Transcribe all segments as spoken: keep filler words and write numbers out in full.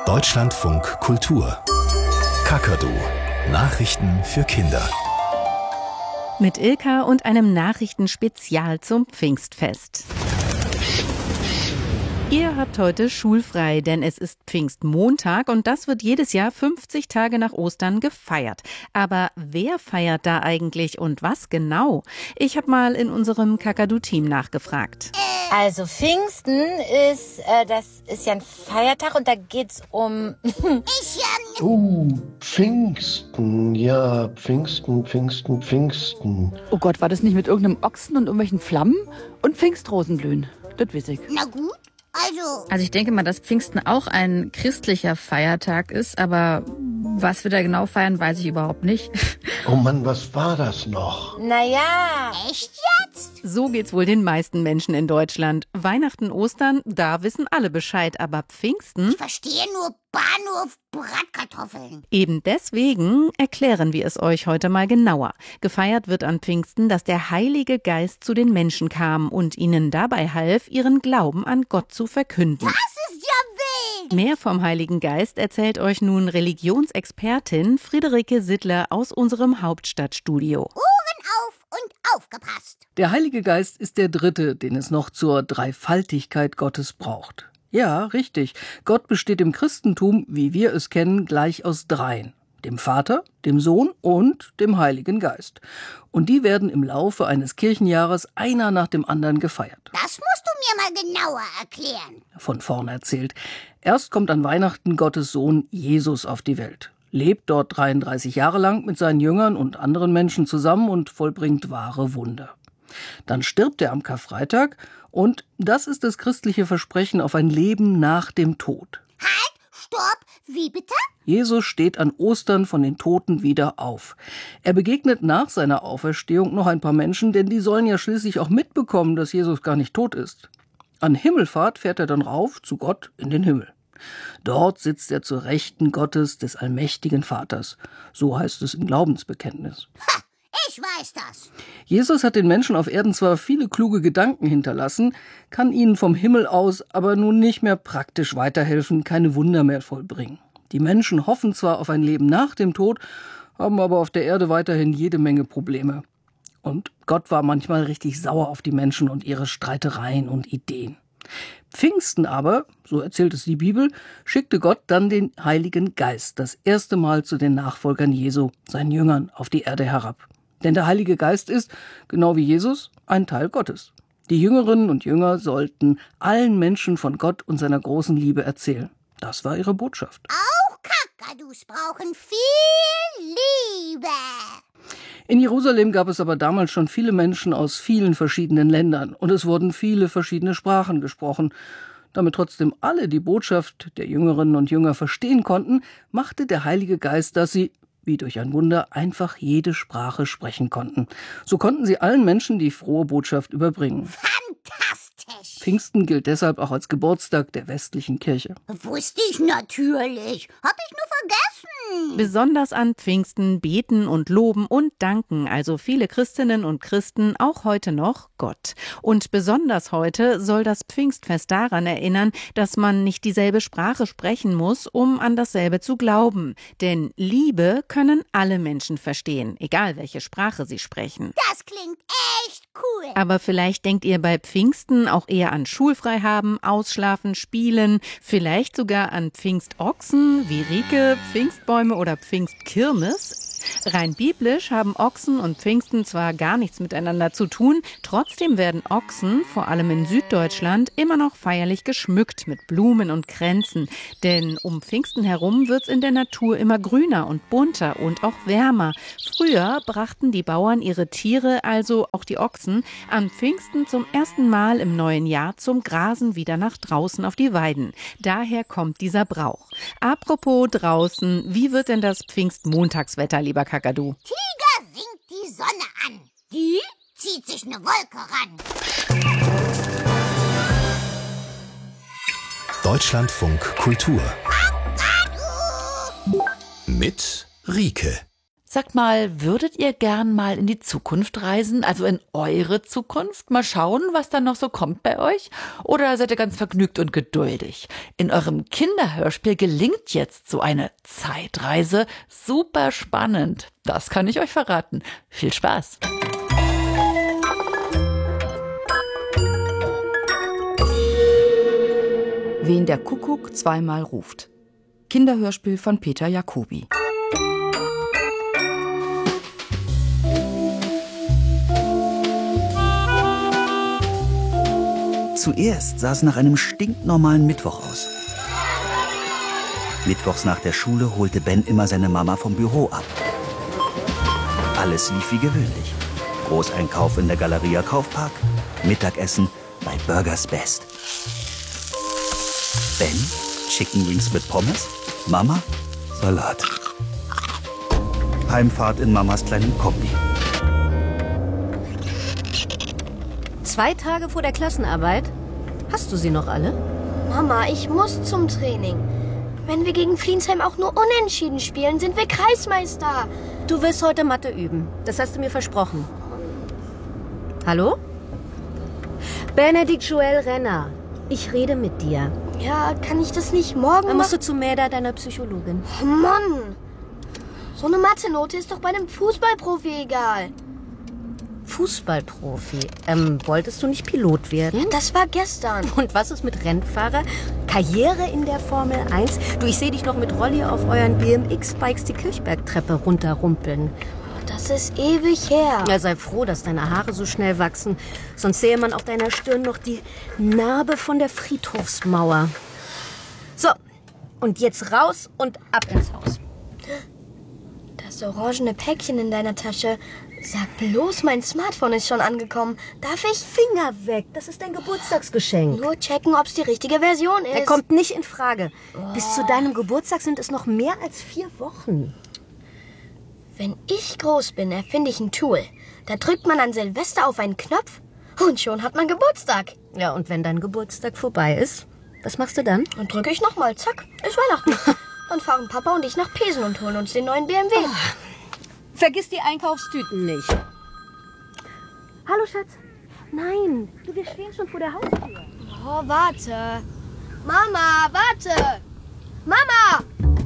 Deutschlandfunk Kultur. Kakadu. Nachrichten für Kinder. Mit Ilka und einem Nachrichtenspezial zum Pfingstfest. Ihr habt heute schulfrei, denn es ist Pfingstmontag und das wird jedes Jahr fünfzig Tage nach Ostern gefeiert. Aber wer feiert da eigentlich und was genau? Ich habe mal in unserem Kakadu-Team nachgefragt. Also Pfingsten ist, äh, das ist ja ein Feiertag und da geht's um... Ich ja... Oh, Pfingsten, ja, Pfingsten, Pfingsten, Pfingsten. Oh Gott, war das nicht mit irgendeinem Ochsen und irgendwelchen Flammen? Und Pfingstrosenblühen, das weiß ich. Na gut. Also, also ich denke mal, dass Pfingsten auch ein christlicher Feiertag ist, aber was wir da genau feiern, weiß ich überhaupt nicht. Oh Mann, was war das noch? Naja. Echt jetzt? So geht's wohl den meisten Menschen in Deutschland. Weihnachten, Ostern, da wissen alle Bescheid, aber Pfingsten? Ich verstehe nur Bahnhof Bratkartoffeln. Eben deswegen erklären wir es euch heute mal genauer. Gefeiert wird an Pfingsten, dass der Heilige Geist zu den Menschen kam und ihnen dabei half, ihren Glauben an Gott zu verkünden. Das ist ja wild. Mehr vom Heiligen Geist erzählt euch nun Religionsexpertin Friederike Sittler aus unserem Hauptstadtstudio. Ohren auf und aufgepasst. Der Heilige Geist ist der dritte, den es noch zur Dreifaltigkeit Gottes braucht. Ja, richtig. Gott besteht im Christentum, wie wir es kennen, gleich aus dreien. Dem Vater, dem Sohn und dem Heiligen Geist. Und die werden im Laufe eines Kirchenjahres einer nach dem anderen gefeiert. Das musst du mir mal genauer erklären. Von vorne erzählt. Erst kommt an Weihnachten Gottes Sohn Jesus auf die Welt. Lebt dort dreiunddreißig Jahre lang mit seinen Jüngern und anderen Menschen zusammen und vollbringt wahre Wunder. Dann stirbt er am Karfreitag und das ist das christliche Versprechen auf ein Leben nach dem Tod. Halt, stopp, wie bitte? Jesus steht an Ostern von den Toten wieder auf. Er begegnet nach seiner Auferstehung noch ein paar Menschen, denn die sollen ja schließlich auch mitbekommen, dass Jesus gar nicht tot ist. An Himmelfahrt fährt er dann rauf zu Gott in den Himmel. Dort sitzt er zur Rechten Gottes des allmächtigen Vaters. So heißt es im Glaubensbekenntnis. Ha, ich weiß das. Jesus hat den Menschen auf Erden zwar viele kluge Gedanken hinterlassen, kann ihnen vom Himmel aus aber nun nicht mehr praktisch weiterhelfen, keine Wunder mehr vollbringen. Die Menschen hoffen zwar auf ein Leben nach dem Tod, haben aber auf der Erde weiterhin jede Menge Probleme. Und Gott war manchmal richtig sauer auf die Menschen und ihre Streitereien und Ideen. Pfingsten aber, so erzählt es die Bibel, schickte Gott dann den Heiligen Geist das erste Mal zu den Nachfolgern Jesu, seinen Jüngern, auf die Erde herab. Denn der Heilige Geist ist, genau wie Jesus, ein Teil Gottes. Die Jüngerinnen und Jünger sollten allen Menschen von Gott und seiner großen Liebe erzählen. Das war ihre Botschaft. Auch Kakadus brauchen viel Liebe. In Jerusalem gab es aber damals schon viele Menschen aus vielen verschiedenen Ländern und es wurden viele verschiedene Sprachen gesprochen. Damit trotzdem alle die Botschaft der Jüngerinnen und Jünger verstehen konnten, machte der Heilige Geist, dass sie, wie durch ein Wunder, einfach jede Sprache sprechen konnten. So konnten sie allen Menschen die frohe Botschaft überbringen. Fantastisch. Pfingsten gilt deshalb auch als Geburtstag der westlichen Kirche. Wusste ich natürlich. Hab ich nur vergessen. Besonders an Pfingsten beten und loben und danken also viele Christinnen und Christen auch heute noch Gott. Und besonders heute soll das Pfingstfest daran erinnern, dass man nicht dieselbe Sprache sprechen muss, um an dasselbe zu glauben. Denn Liebe können alle Menschen verstehen, egal welche Sprache sie sprechen. Das klingt echt cool. Aber vielleicht denkt ihr bei Pfingsten auch eher an schulfrei haben, ausschlafen, spielen, vielleicht sogar an Pfingstochsen wie Rike, Pfingstbäume oder Pfingstkirmes. Rein biblisch haben Ochsen und Pfingsten zwar gar nichts miteinander zu tun, trotzdem werden Ochsen, vor allem in Süddeutschland, immer noch feierlich geschmückt mit Blumen und Kränzen. Denn um Pfingsten herum wird's in der Natur immer grüner und bunter und auch wärmer. Früher brachten die Bauern ihre Tiere, also auch die Ochsen, an Pfingsten zum ersten Mal im neuen Jahr zum Grasen wieder nach draußen auf die Weiden. Daher kommt dieser Brauch. Apropos draußen, wie wird denn das Pfingstmontagswetter, lieber Kakadu? Tiger singt die Sonne an. Die zieht sich eine Wolke ran. Deutschlandfunk Kultur. Mit Rike. Sagt mal, würdet ihr gern mal in die Zukunft reisen? Also in eure Zukunft? Mal schauen, was dann noch so kommt bei euch? Oder seid ihr ganz vergnügt und geduldig? In eurem Kinderhörspiel gelingt jetzt so eine Zeitreise. Super spannend. Das kann ich euch verraten. Viel Spaß. Wen der Kuckuck zweimal ruft. Kinderhörspiel von Peter Jacobi. Zuerst sah es nach einem stinknormalen Mittwoch aus. Mittwochs nach der Schule holte Ben immer seine Mama vom Büro ab. Alles lief wie gewöhnlich. Großeinkauf in der Galeria Kaufpark, Mittagessen bei Burgers Best. Ben, Chicken Wings mit Pommes, Mama, Salat. Heimfahrt in Mamas kleinem Kombi. Zwei Tage vor der Klassenarbeit? Hast du sie noch alle? Mama, ich muss zum Training. Wenn wir gegen Fliensheim auch nur unentschieden spielen, sind wir Kreismeister. Du willst heute Mathe üben. Das hast du mir versprochen. Hallo? Benedikt Joel Renner. Ich rede mit dir. Ja, kann ich das nicht morgen Dann musst machen? du zu Mäder, deiner Psychologin. Oh Mann! So eine Mathe-Note ist doch bei einem Fußballprofi egal. Fußballprofi. Ähm, wolltest du nicht Pilot werden? Ja, das war gestern. Und was ist mit Rennfahrer? Karriere in der Formel eins? Du, ich sehe dich noch mit Rolli auf euren B M X-Bikes die Kirchbergtreppe runterrumpeln. Das ist ewig her. Ja, sei froh, dass deine Haare so schnell wachsen. Sonst sähe man auf deiner Stirn noch die Narbe von der Friedhofsmauer. So, und jetzt raus und ab ins Haus. Das orangene Päckchen in deiner Tasche. Sag bloß, mein Smartphone ist schon angekommen. Darf ich? Finger weg, das ist dein Geburtstagsgeschenk. Nur checken, ob es die richtige Version ist. Er kommt nicht in Frage. Oh. Bis zu deinem Geburtstag sind es noch mehr als vier Wochen. Wenn ich groß bin, erfinde ich ein Tool. Da drückt man an Silvester auf einen Knopf und schon hat man Geburtstag. Ja, und wenn dein Geburtstag vorbei ist, was machst du dann? Dann drücke ich nochmal, zack, ist Weihnachten. Dann fahren Papa und ich nach Pesen und holen uns den neuen B M W. Oh. Vergiss die Einkaufstüten nicht. Hallo, Schatz. Nein, du, wir stehen schon vor der Haustür. Oh, warte. Mama, warte. Mama!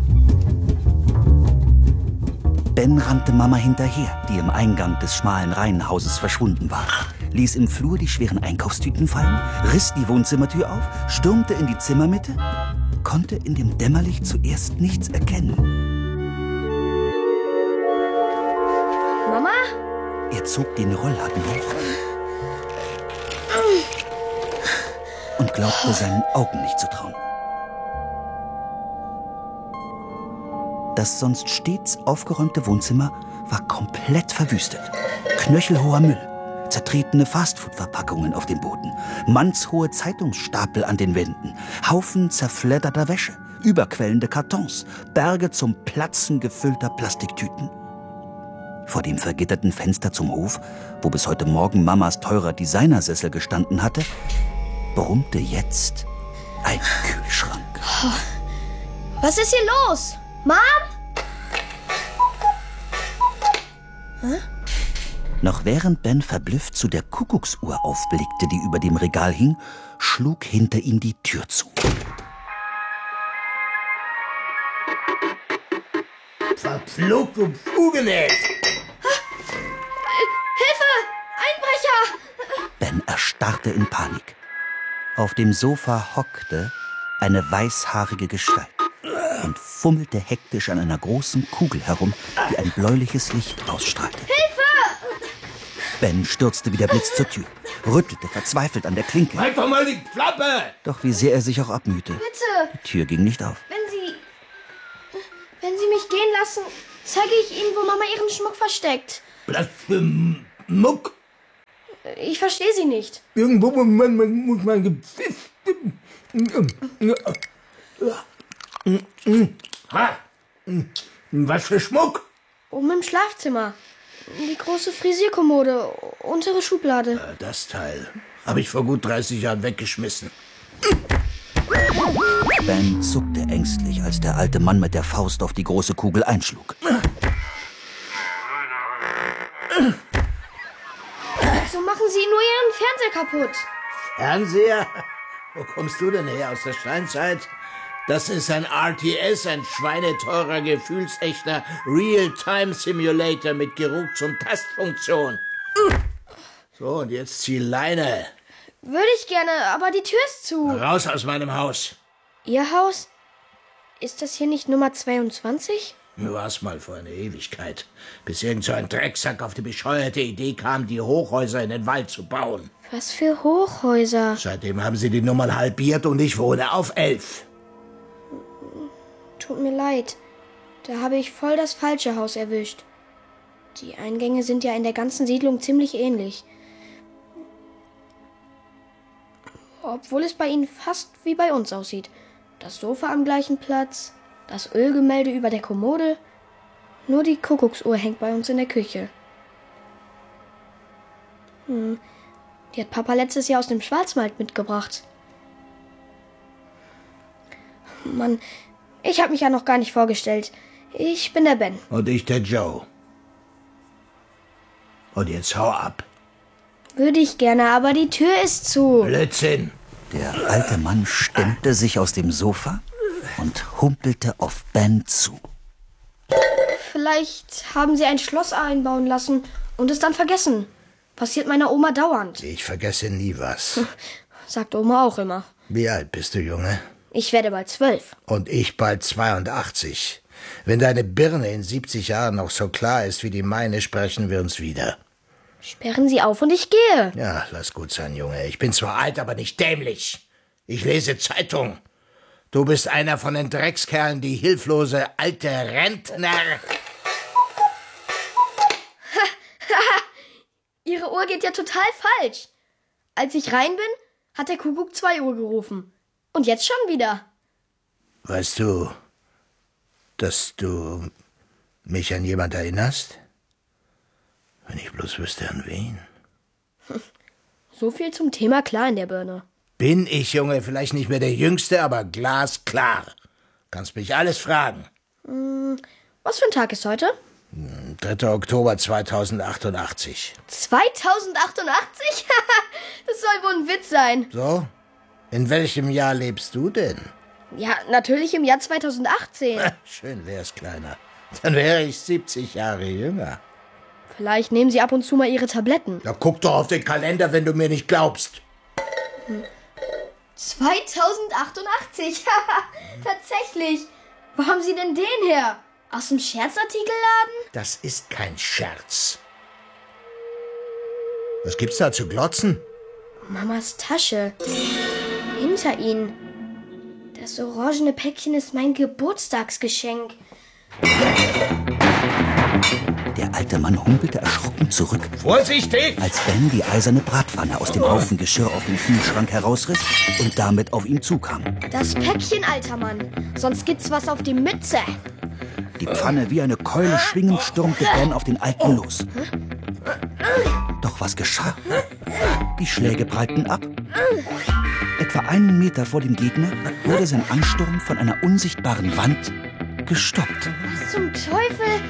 Ben rannte Mama hinterher, die im Eingang des schmalen Reihenhauses verschwunden war, ließ im Flur die schweren Einkaufstüten fallen, riss die Wohnzimmertür auf, stürmte in die Zimmermitte, konnte in dem Dämmerlicht zuerst nichts erkennen. Mama? Er zog den Rollladen hoch und glaubte seinen Augen nicht zu trauen. Das sonst stets aufgeräumte Wohnzimmer war komplett verwüstet. Knöchelhoher Müll, zertretene Fastfood-Verpackungen auf dem Boden, mannshohe Zeitungsstapel an den Wänden, Haufen zerfledderter Wäsche, überquellende Kartons, Berge zum Platzen gefüllter Plastiktüten. Vor dem vergitterten Fenster zum Hof, wo bis heute Morgen Mamas teurer Designersessel gestanden hatte, brummte jetzt ein Kühlschrank. Was ist hier los? Mom? Hä? Noch während Ben verblüfft zu der Kuckucksuhr aufblickte, die über dem Regal hing, schlug hinter ihm die Tür zu. Verflucht und zugenäht! Hilfe! Einbrecher! Ben erstarrte in Panik. Auf dem Sofa hockte eine weißhaarige Gestalt und fummelte hektisch an einer großen Kugel herum, die ein bläuliches Licht ausstrahlte. Hilfe! Ben stürzte wie der Blitz zur Tür, rüttelte verzweifelt an der Klinke. Halt doch mal die Klappe! Doch wie sehr er sich auch abmühte. Bitte! Die Tür ging nicht auf. Wenn Sie... Wenn Sie mich gehen lassen, zeige ich Ihnen, wo Mama ihren Schmuck versteckt. Was für Muck? Ich verstehe Sie nicht. Irgendwo muss man, man, muss man ha. Was für Schmuck? Oben im Schlafzimmer. Die große Frisierkommode, untere Schublade. Das Teil habe ich vor gut dreißig Jahren weggeschmissen. Ben zuckte ängstlich, als der alte Mann mit der Faust auf die große Kugel einschlug. Sie nur Ihren Fernseher kaputt. Fernseher? Wo kommst du denn her, aus der Steinzeit? Das ist ein R T S, ein schweineteurer, gefühlsechter Real-Time-Simulator mit Geruchs- und Tastfunktion. So, und jetzt zieh Leine. Würde ich gerne, aber die Tür ist zu. Raus aus meinem Haus. Ihr Haus? Ist das hier nicht Nummer zweiundzwanzig? Mir war's mal vor einer Ewigkeit, bis irgend so ein Drecksack auf die bescheuerte Idee kam, die Hochhäuser in den Wald zu bauen. Was für Hochhäuser? Seitdem haben sie die Nummern halbiert und ich wohne auf elf. Tut mir leid. Da habe ich voll das falsche Haus erwischt. Die Eingänge sind ja in der ganzen Siedlung ziemlich ähnlich. Obwohl es bei Ihnen fast wie bei uns aussieht. Das Sofa am gleichen Platz, das Ölgemälde über der Kommode. Nur die Kuckucksuhr hängt bei uns in der Küche. Hm. Die hat Papa letztes Jahr aus dem Schwarzwald mitgebracht. Mann, ich habe mich ja noch gar nicht vorgestellt. Ich bin der Ben. Und ich der Joe. Und jetzt hau ab. Würde ich gerne, aber die Tür ist zu. Blödsinn. Der alte Mann stemmte sich aus dem Sofa und humpelte auf Ben zu. Vielleicht haben Sie ein Schloss einbauen lassen und es dann vergessen. Passiert meiner Oma dauernd. Ich vergesse nie was. Sagt Oma auch immer. Wie alt bist du, Junge? Ich werde bald zwölf. Und ich bald zweiundachtzig. Wenn deine Birne in siebzig Jahren noch so klar ist wie die meine, sprechen wir uns wieder. Sperren Sie auf und ich gehe. Ja, lass gut sein, Junge. Ich bin zwar alt, aber nicht dämlich. Ich lese Zeitung. Du bist einer von den Dreckskerlen, die hilflose alte Rentner... Ihre Uhr geht ja total falsch. Als ich rein bin, hat der Kuckuck zwei Uhr gerufen. Und jetzt schon wieder. Weißt du, dass du mich an jemand erinnerst? Wenn ich bloß wüsste, an wen. So viel zum Thema klar in der Birne. Bin ich, Junge, vielleicht nicht mehr der Jüngste, aber glasklar. Kannst mich alles fragen. Hm, was für ein Tag ist heute? dritter Oktober zweitausendachtundachtzig. zweitausendachtundachtzig? Das soll wohl ein Witz sein. So? In welchem Jahr lebst du denn? Ja, natürlich im Jahr zweitausendachtzehn. Schön wär's, Kleiner. Dann wäre ich siebzig Jahre jünger. Vielleicht nehmen Sie ab und zu mal Ihre Tabletten. Ja, guck doch auf den Kalender, wenn du mir nicht glaubst. Hm. zweitausendachtundachtzig? Tatsächlich. Wo haben Sie denn den her? Aus dem Scherzartikelladen? Das ist kein Scherz. Was gibt's da zu glotzen? Mamas Tasche. Hinter Ihnen. Das orangene Päckchen ist mein Geburtstagsgeschenk. Der alte Mann humpelte erschrocken zurück. Vorsichtig! Als Ben die eiserne Bratpfanne aus dem Haufen Geschirr auf dem Kühlschrank herausriss und damit auf ihn zukam. Das Päckchen, alter Mann. Sonst gibt's was auf die Mütze. Die Pfanne wie eine Keule schwingend stürmte Ben auf den Alten los. Doch was geschah? Die Schläge prallten ab. Etwa einen Meter vor dem Gegner wurde sein Ansturm von einer unsichtbaren Wand gestoppt. Was zum Teufel?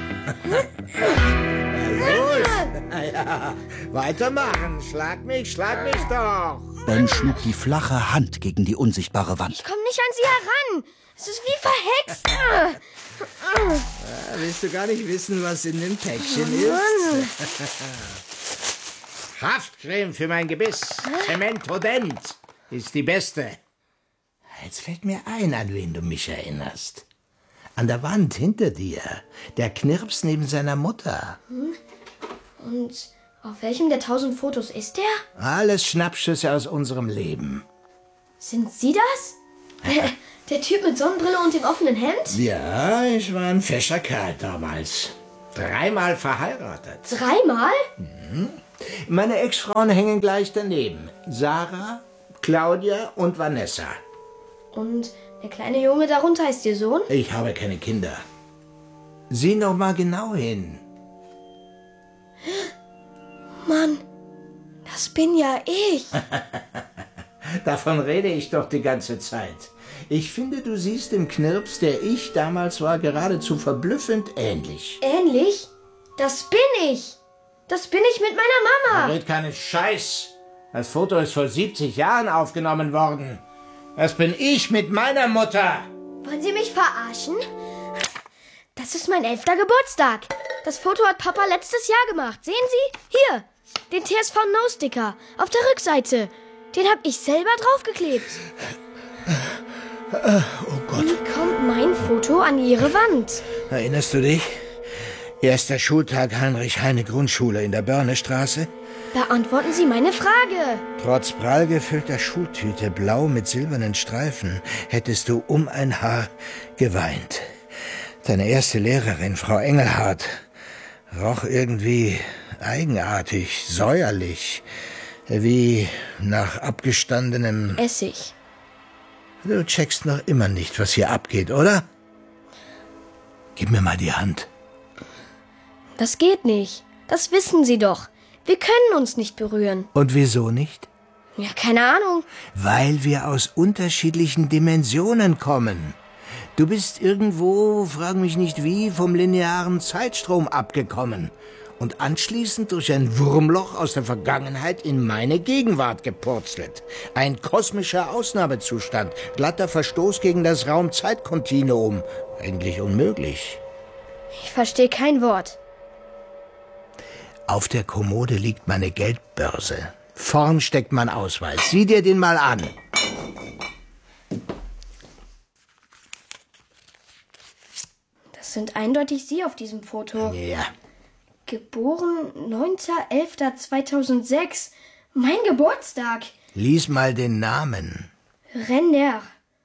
Los! Ja, weitermachen. Schlag mich, schlag mich doch. Ben schlug die flache Hand gegen die unsichtbare Wand. Ich komme nicht an Sie heran. Es ist wie verhext. Ja, willst du gar nicht wissen, was in dem Päckchen oh, ist? Haftcreme für mein Gebiss. Cementodent ist die beste. Jetzt fällt mir ein, an wen du mich erinnerst. An der Wand hinter dir. Der Knirps neben seiner Mutter. Hm? Und auf welchem der tausend Fotos ist der? Alles Schnappschüsse aus unserem Leben. Sind Sie das? Der, der Typ mit Sonnenbrille und dem offenen Hemd? Ja, ich war ein fescher Kerl damals. Dreimal verheiratet. Dreimal? Mhm. Meine Ex-Frauen hängen gleich daneben. Sarah, Claudia und Vanessa. Und der kleine Junge darunter ist Ihr Sohn? Ich habe keine Kinder. Sieh noch mal genau hin. Mann, das bin ja ich. Davon rede ich doch die ganze Zeit. Ich finde, du siehst dem Knirps, der ich damals war, geradezu verblüffend ähnlich. Ähnlich? Das bin ich. Das bin ich mit meiner Mama. Red keinen Scheiß. Das Foto ist vor siebzig Jahren aufgenommen worden. Das bin ich mit meiner Mutter. Wollen Sie mich verarschen? Das ist mein elfter Geburtstag. Das Foto hat Papa letztes Jahr gemacht. Sehen Sie? Hier, den T S V No-Sticker auf der Rückseite. Den habe ich selber draufgeklebt. Oh Gott. Wie kommt mein Foto an Ihre Wand? Erinnerst du dich? Erster Schultag Heinrich-Heine-Grundschule in der Börnestraße. Beantworten Sie meine Frage. Trotz prall gefüllter Schultüte, blau mit silbernen Streifen, hättest du um ein Haar geweint. Deine erste Lehrerin, Frau Engelhardt, roch irgendwie eigenartig, säuerlich, wie nach abgestandenem Essig. Du checkst noch immer nicht, was hier abgeht, oder? Gib mir mal die Hand. Das geht nicht. Das wissen Sie doch. Wir können uns nicht berühren. Und wieso nicht? Ja, keine Ahnung. Weil wir aus unterschiedlichen Dimensionen kommen. Du bist irgendwo, frag mich nicht wie, vom linearen Zeitstrom abgekommen und anschließend durch ein Wurmloch aus der Vergangenheit in meine Gegenwart gepurzelt. Ein kosmischer Ausnahmezustand, glatter Verstoß gegen das Raum-Zeit-Kontinuum. Eigentlich unmöglich. Ich verstehe kein Wort. Auf der Kommode liegt meine Geldbörse. Vorn steckt mein Ausweis. Sieh dir den mal an. Das sind eindeutig Sie auf diesem Foto. Ja. Geboren neunter elfter zweitausendsechs. Mein Geburtstag. Lies mal den Namen. Renner.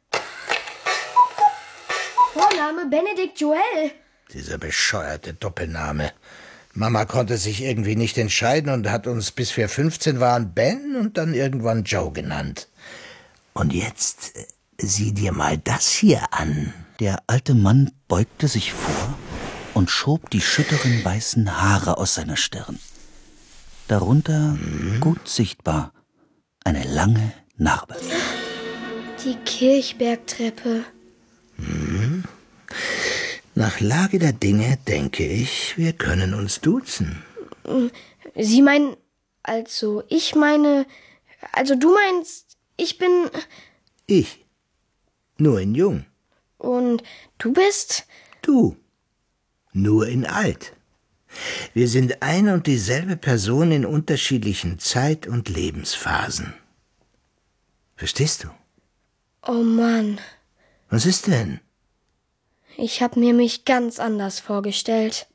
Vorname Benedikt Joel. Dieser bescheuerte Doppelname. Mama konnte sich irgendwie nicht entscheiden und hat uns, bis wir fünfzehn waren, Ben und dann irgendwann Joe genannt. Und jetzt äh, sieh dir mal das hier an. Der alte Mann beugte sich vor und schob die schütteren weißen Haare aus seiner Stirn. Darunter, mhm. gut sichtbar, eine lange Narbe. Die Kirchbergtreppe. Mhm. Nach Lage der Dinge denke ich, wir können uns duzen. Sie meinen, also ich meine, also du meinst, ich bin... Ich. Nur in jung. Und du bist? Du. Nur in alt. Wir sind ein und dieselbe Person in unterschiedlichen Zeit- und Lebensphasen. Verstehst du? Oh Mann. Was ist denn? Ich hab mir mich ganz anders vorgestellt.